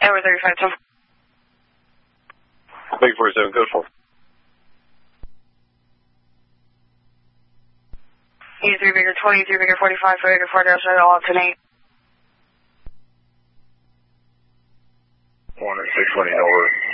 Tower 35, 10. Big 47, good for. E3 bigger 20, E3 bigger 45, bigger 40, outside all up to 8. Warner 620 over.